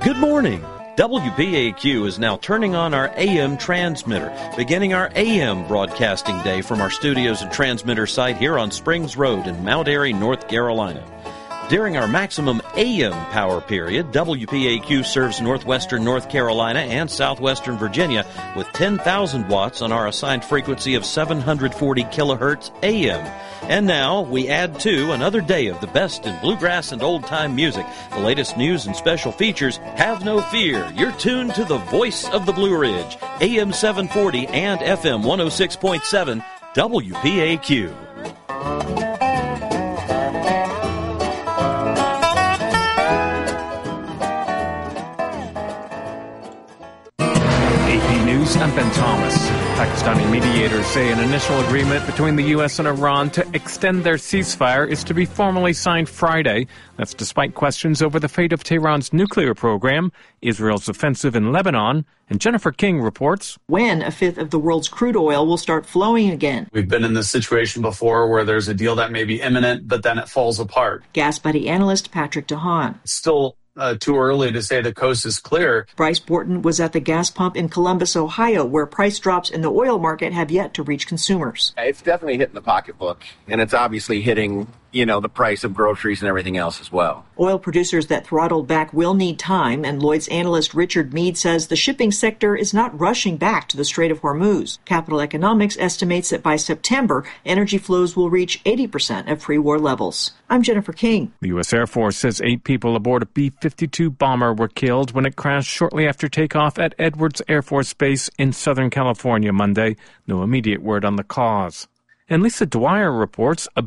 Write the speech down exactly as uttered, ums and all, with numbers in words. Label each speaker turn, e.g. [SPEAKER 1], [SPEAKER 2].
[SPEAKER 1] Good morning. W P A Q is now turning on our A M transmitter, beginning our A M broadcasting day from our studios and transmitter site here on Springs Road in Mount Airy, North Carolina. During our maximum A M power period, W P A Q serves northwestern North Carolina and southwestern Virginia with ten thousand watts on our assigned frequency of seven hundred forty kilohertz A M. And now we add to another day of the best in bluegrass and old-time music. The latest news and special features. Have no fear. You're tuned to the voice of the Blue Ridge, A M seven forty and F M one oh six point seven, W P A Q.
[SPEAKER 2] I'm Ben Thomas. Pakistani mediators say an initial agreement between the U S and Iran to extend their ceasefire is to be formally signed Friday. That's despite questions over the fate of Tehran's nuclear program, Israel's offensive in Lebanon, and Jennifer King reports
[SPEAKER 3] when a fifth of the world's crude oil will start flowing again.
[SPEAKER 4] We've been in this situation before where there's a deal that may be imminent, but then it falls apart.
[SPEAKER 3] Gas buddy analyst Patrick DeHaan.
[SPEAKER 4] It's still Uh, too early to say the coast is clear.
[SPEAKER 3] Bryce Borton was at the gas pump in Columbus, Ohio, where price drops in the oil market have yet to reach consumers.
[SPEAKER 5] It's definitely hitting the pocketbook, and it's obviously hitting, you know, the price of groceries and everything else as well.
[SPEAKER 3] Oil producers that throttled back will need time, and Lloyd's analyst Richard Mead says the shipping sector is not rushing back to the Strait of Hormuz. Capital Economics estimates that by September, energy flows will reach eighty percent of pre-war levels. I'm Jennifer King.
[SPEAKER 2] The U S Air Force says eight people aboard a B fifty-two bomber were killed when it crashed shortly after takeoff at Edwards Air Force Base in Southern California Monday. No immediate word on the cause. And Lisa Dwyer reports a